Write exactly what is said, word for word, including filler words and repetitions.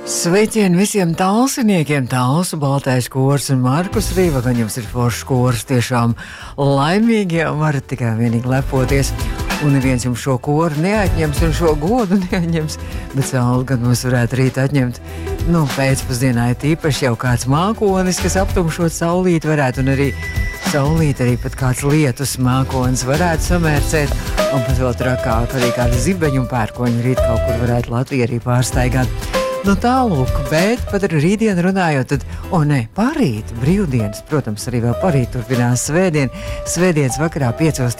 Sveicieni visiem talsiniekiem, Talsu, Baltais Kors un Markus Rīva, gan jums ir foršs kors, tiešām laimīgi, varat tikai vienīgi lepoties. Un neviens jums šo koru neatņems un šo godu neatņems, bet sauli gan mums varētu rīt atņemt. Nu, pēcpusdienā ir tīpaši jau kāds mākonis, kas aptumšot saulīti varētu, un arī saulīt, arī pat kāds lietus mākonis varētu samērcēt, un pat vēl trakāk arī kādi zibeņu un pērkoņi rīt kaut kur varētu Latviju arī pārstaigāt. Nu tālūk, bet pat ar rītdienu runājot, tad, o ne, parīt, brīvdienas, protams, arī vēl parīt turpinās svētdien, svētdienas vakarā piecos